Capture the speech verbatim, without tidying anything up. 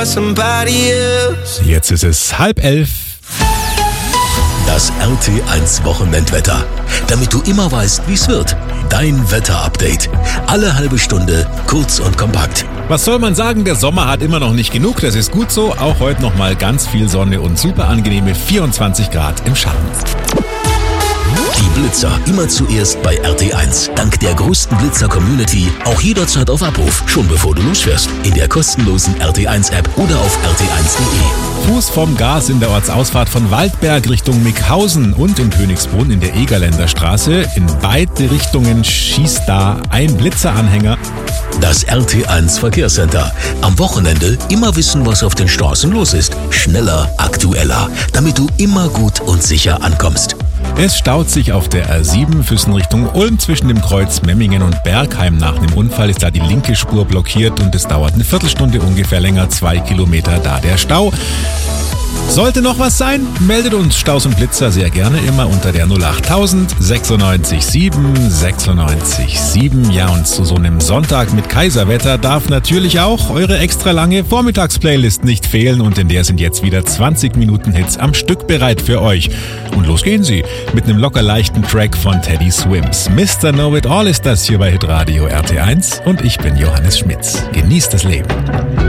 for somebody else. Jetzt ist es halb elf. Das R T eins Wochenendwetter. Damit du immer weißt, wie's wird. Dein Wetterupdate. Alle halbe Stunde, kurz und kompakt. Was soll man sagen, der Sommer hat immer noch nicht genug, das ist gut so. Auch heute nochmal ganz viel Sonne und super angenehme vierundzwanzig Grad im Schatten. Die Blitzer immer zuerst bei R T eins. Dank der größten Blitzer-Community auch jederzeit auf Abruf, schon bevor du losfährst. In der kostenlosen R T eins App oder auf r t eins punkt de. Fuß vom Gas in der Ortsausfahrt von Waldberg Richtung Mickhausen und in Königsbrunn in der Egerländer Straße. In beide Richtungen schießt da ein Blitzeranhänger. Das R T eins Verkehrscenter. Am Wochenende immer wissen, was auf den Straßen los ist. Schneller, aktueller, damit du immer gut und sicher ankommst. Es staut sich auf der R sieben Füssen Richtung Ulm zwischen dem Kreuz Memmingen und Bergheim. Nach dem Unfall ist da die linke Spur blockiert und es dauert eine Viertelstunde ungefähr länger, zwei Kilometer da der Stau. Sollte noch was sein, meldet uns Staus und Blitzer sehr gerne immer unter der null achttausend sechsundneunzig sieben sechsundneunzig sieben. Ja, und zu so einem Sonntag mit Kaiserwetter darf natürlich auch eure extra lange Vormittagsplaylist nicht fehlen und in der sind jetzt wieder zwanzig Minuten Hits am Stück bereit für euch. Und los gehen sie mit einem locker leichten Track von Teddy Swims. Mister Know-It-All ist das hier bei Hitradio R T eins und ich bin Johannes Schmitz. Genießt das Leben.